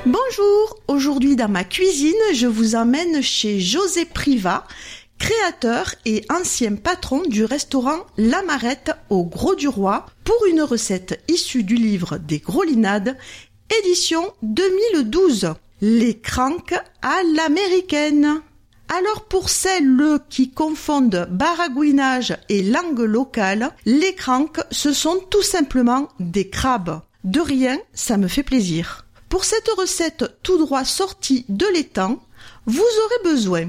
Bonjour, aujourd'hui dans ma cuisine, je vous emmène chez José Privat, créateur et ancien patron du restaurant La Marette au Gros du Roi, pour une recette issue du livre des Grolinades, édition 2012, les cranks à l'américaine. Alors pour celles qui confondent baragouinage et langue locale, les cranks, ce sont tout simplement des crabes. De rien, ça me fait plaisir. Pour cette recette tout droit sortie de l'étang, vous aurez besoin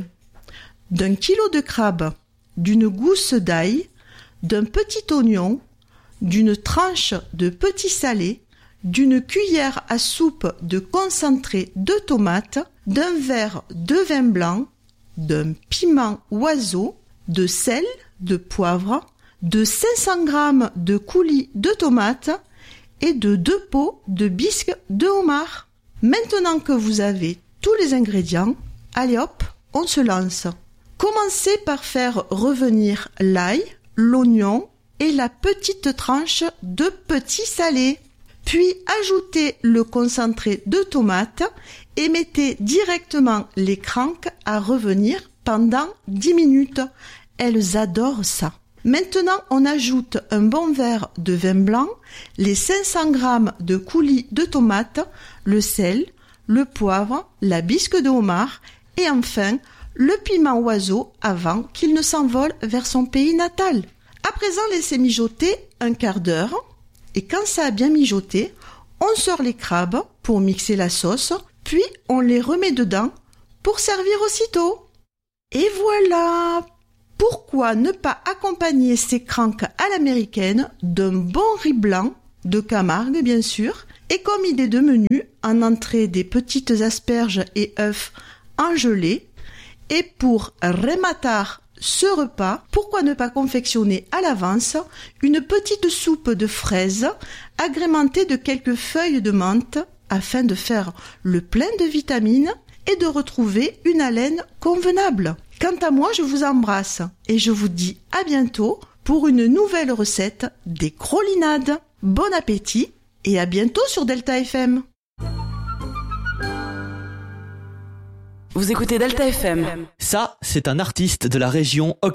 d'1 kilo de crabe, d'une gousse d'ail, d'un petit oignon, d'une tranche de petit salé, d'une cuillère à soupe de concentré de tomate, d'un verre de vin blanc, d'un piment oiseau, de sel, de poivre, de 500 g de coulis de tomates et de 2 pots de bisque de homard. Maintenant que vous avez tous les ingrédients, allez hop, on se lance. Commencez par faire revenir l'ail, l'oignon et la petite tranche de petit salé. Puis ajoutez le concentré de tomate et mettez directement les cranks à revenir pendant 10 minutes. Elles adorent ça. Maintenant, on ajoute un bon verre de vin blanc, les 500 g de coulis de tomates, le sel, le poivre, la bisque de homard et enfin le piment oiseau avant qu'il ne s'envole vers son pays natal. À présent, laissez mijoter un quart d'heure et quand ça a bien mijoté, on sort les crabes pour mixer la sauce, puis on les remet dedans pour servir aussitôt. Et voilà! Pourquoi ne pas accompagner ces cranks à l'américaine d'un bon riz blanc, de Camargue bien sûr, et comme idée de menu, en entrée des petites asperges et œufs en gelée, et pour rematar ce repas, pourquoi ne pas confectionner à l'avance une petite soupe de fraises agrémentée de quelques feuilles de menthe afin de faire le plein de vitamines et de retrouver une haleine convenable. Quant à moi, je vous embrasse et je vous dis à bientôt pour une nouvelle recette des Grolinades. Bon appétit et à bientôt sur Delta FM. Vous écoutez Delta FM. Ça, c'est un artiste de la région Occitanie.